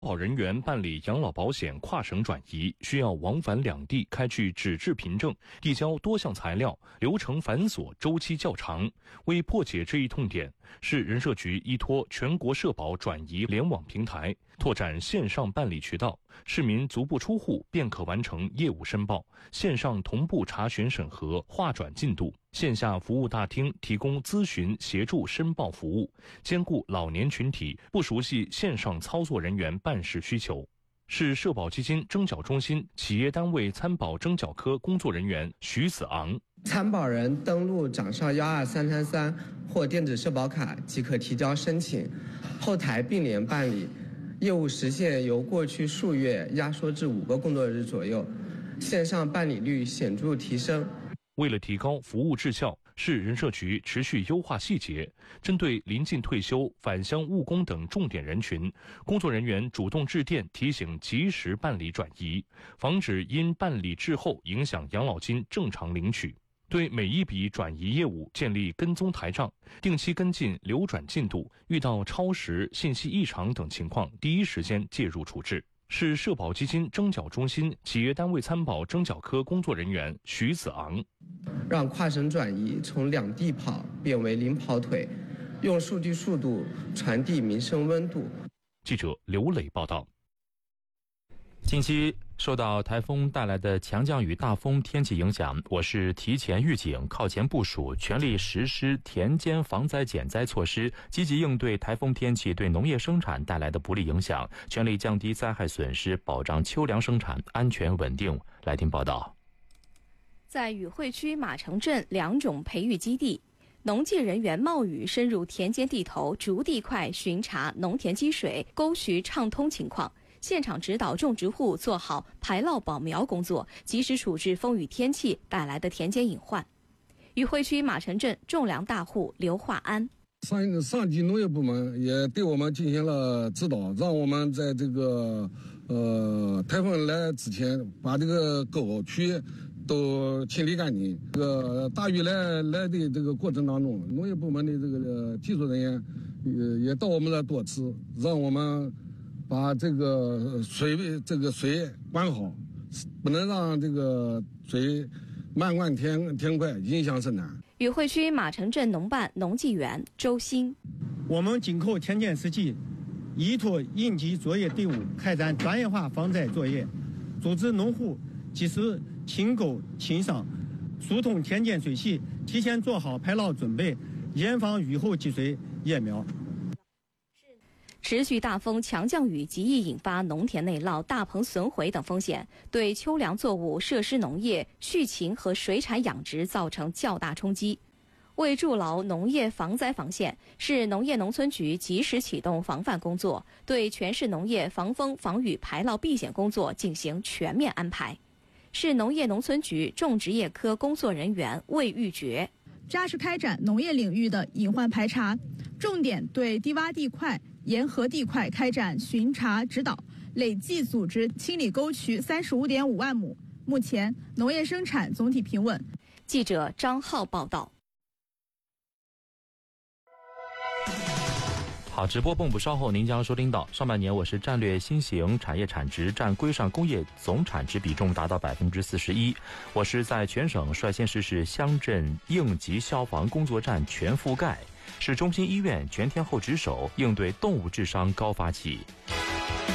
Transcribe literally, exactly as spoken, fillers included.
保人员办理养老保险跨省转移，需要往返两地开具纸质凭证，递交多项材料，流程繁琐，周期较长。为破解这一痛点，市人社局依托全国社保转移联网平台，拓展线上办理渠道，市民足不出户便可完成业务申报，线上同步查询审核、划转进度。线下服务大厅提供咨询协助申报服务，兼顾老年群体不熟悉线上操作人员办事需求。市社保基金征缴中心企业单位参保征缴科工作人员徐子昂， 参保人登录掌上幺二三三三或电子社保卡即可提交申请，后台并联办理，业务时限由过去数月压缩至五个工作日左右，线上办理率显著提升。 为了提高服务质效，市人社局持续优化细节，针对临近退休、返乡务工等重点人群，工作人员主动致电提醒及时办理转移，防止因办理滞后影响养老金正常领取。对每一笔转移业务建立跟踪台账，定期跟进流转进度，遇到超时、信息异常等情况，第一时间介入处置。市社保基金征缴中心企业单位参保征缴科工作人员徐子昂， 让跨省转移从两地跑变为零跑腿，用数据速度传递民生温度。 记者刘磊报道。 近期受到台风带来的强降雨大风天气影响，我市提前预警、靠前部署，全力实施田间防灾减灾措施，积极应对台风天气对农业生产带来的不利影响，全力降低灾害损失，保障秋粮生产安全稳定。来听报道。 在宇汇区马城镇两种培育基地，农技人员冒雨深入田间地头、逐地块巡查农田积水、沟渠畅通情况，现场指导种植户做好排涝保苗工作，及时处置风雨天气带来的田间隐患。宇汇区马城镇种粮大户刘化安， 上上级农业部门也对我们进行了指导，让我们在这个呃台风来之前把这个沟渠都清理干净。这个大雨来来的这个过程当中，农业部门的这个技术人员也也到我们这多次，让我们把这个水位这个水管好，不能让这个水漫灌田田块，影响生产。 宇汇区马城镇农办农技员周鑫， 我们紧扣田间实际，依托应急作业队伍开展专业化防灾作业，组织农户及时清沟清上，疏通田间水系，提前做好排涝准备，严防雨后积水淹苗。 持续大风、强降雨极易引发农田内涝、大棚损毁等风险，对秋粮作物、设施农业、畜禽和水产养殖造成较大冲击。为筑牢农业防灾防线，市农业农村局及时启动防范工作，对全市农业防风、防雨、排涝避险工作进行全面安排。市农业农村局种植业科工作人员魏玉珏， 扎实开展农业领域的隐患排查，重点对低洼地块、沿河地块开展巡查指导，累计组织清理沟渠三十五点五万亩。目前农业生产总体平稳。 记者张浩报道。 好，直播蹦补稍后您将收听到。上半年我市战略新型产业产值占规上工业总产值比重达到百分之四十一。我市在全省率先实施乡镇应急消防工作站全覆盖，市中心医院全天候值守，应对动物致伤高发期。